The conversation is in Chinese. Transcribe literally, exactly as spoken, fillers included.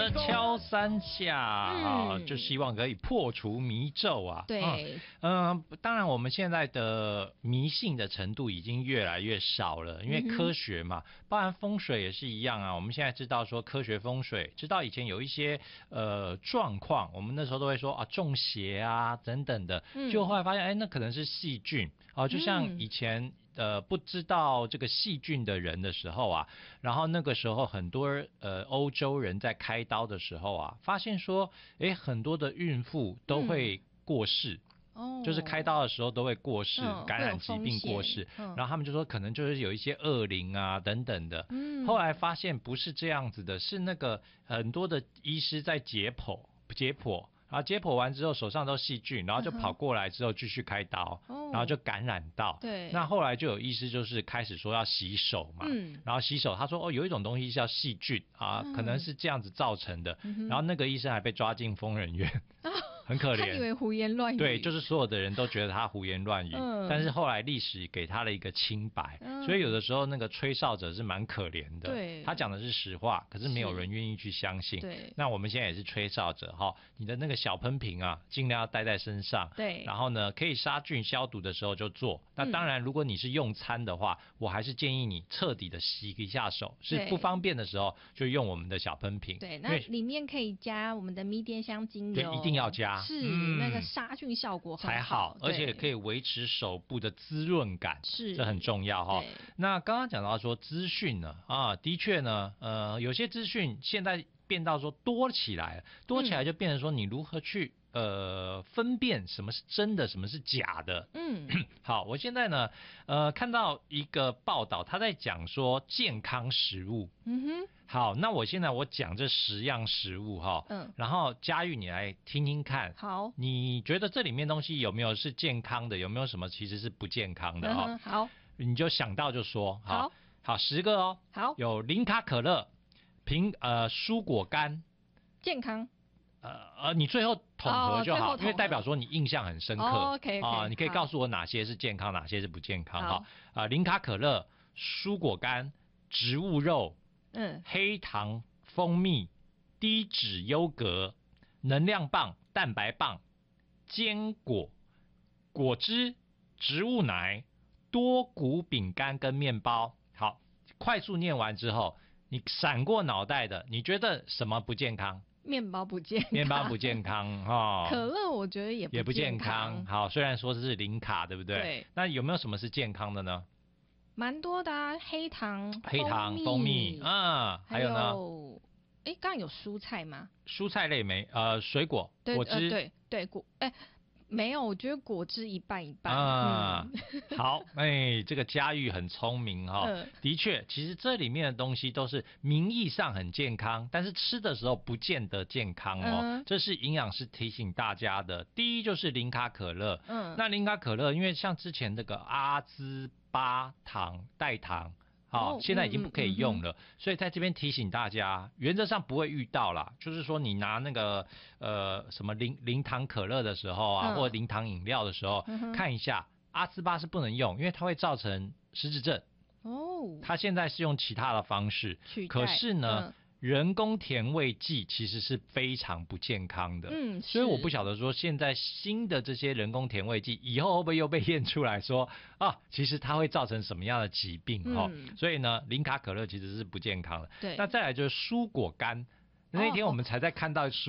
的敲三下啊、嗯，就希望可以破除迷咒啊。 对， 嗯、呃，当然我们现在的迷信的程度已经越来越少了，因为科学嘛，嗯、包含风水也是一样啊。我们现在知道说科学风水，知道以前有一些呃状况，我们那时候都会说啊中邪啊等等的，嗯、就后来发现哎，那可能是细菌啊，就像以前。嗯呃，不知道这个细菌的人的时候啊，然后那个时候很多呃欧洲人在开刀的时候啊，发现说，哎，很多的孕妇都会过世。嗯就是开刀的时候都会过世，嗯、感染疾病过世，嗯、然后他们就说可能就是有一些恶灵啊等等的。嗯、后来发现不是这样子的，是那个很多的医师在解剖解剖。然后解剖完之后手上都细菌，然后就跑过来之后继续开刀，嗯、然后就感染到。对。那后来就有医师就是开始说要洗手嘛，嗯、然后洗手他说哦有一种东西叫细菌啊，嗯、可能是这样子造成的。嗯、然后那个医生还被抓进疯人院。很可怜， 他以为胡言乱语， 对，就是所有的人都觉得他胡言乱语，嗯、但是后来历史给他了一个清白，嗯、所以有的时候那个吹哨者是蛮可怜的，对，他讲的是实话，可是没有人愿意去相信，对，那我们现在也是吹哨者哈，你的那个小喷瓶啊，尽量要带在身上，对，然后呢，可以杀菌消毒的时候就做，那当然如果你是用餐的话，我还是建议你彻底的洗一下手，是不方便的时候就用我们的小喷瓶， 对，那里面可以加我们的迷迭香精油， 对，一定要加。 是、嗯、那个杀菌效果很好才好，而且可以维持手部的滋润感，是这很重要哈。那刚刚讲到说资讯呢，啊，的确呢，呃，有些资讯现在变到说多起来，多起来就变成说你如何去、嗯、呃分辨什么是真的，什么是假的。嗯，好，我现在呢，呃，看到一个报道，他在讲说健康食物。嗯哼。好，那我现在我讲这十样食物哈，嗯，然后嘉玉你来听听看，好，你觉得这里面东西有没有是健康的，有没有什么其实是不健康的哦？嗯、好，你就想到就说，好，好，好十个哦，好，有零卡可乐，苹呃蔬果干， 健康。 呃呃，你最后统合就好，哦、因为代表说你印象很深刻。哦、OK， 啊、呃，你可以告诉我哪些是健康，哪些是不健康哈。啊、呃，零卡可乐、蔬果干、植物肉。嗯，黑糖、蜂蜜、低脂优格、能量棒、蛋白棒、坚果、果汁、植物奶、多谷饼干跟面包。好，快速念完之后，你闪过脑袋的，你觉得什么不健康？ 面包不健康， 面包不健康哈、哦。 可乐我觉得也不也不健康。好，虽然说是零卡，对不对？对。那有没有什么是健康的呢？ 蛮多的啊，黑糖、 黑糖、蜂蜜啊，还有呢？ 哎，刚刚有蔬菜吗？ 蔬菜类没，呃，水果、果汁， 呃、对对果，哎，没有，我觉得果汁一半一半啊。嗯、好，哎，这个嘉玉很聪明哈、哦嗯，的确，其实这里面的东西都是名义上很健康，但是吃的时候不见得健康哦。嗯、这是营养师提醒大家的。第一就是零卡可乐，嗯，那零卡可乐，因为像之前这个阿兹巴糖代糖。好、哦，现在已经不可以用了、嗯嗯，所以在这边提醒大家，原则上不会遇到啦。就是说，你拿那个呃什么零零糖可乐的时候啊，嗯、或者零糖饮料的时候，嗯、看一下阿斯巴是不能用，因为它会造成失智症。哦，它现在是用其他的方式，可是呢。嗯人工甜味剂其实是非常不健康的，嗯，所以我不晓得说现在新的这些人工甜味剂以后会不会又被验出来说啊，其实它会造成什么样的疾病哈、嗯哦？所以呢，零卡可乐其实是不健康的。对，那再来就是蔬果干，那天我们才在看到蔬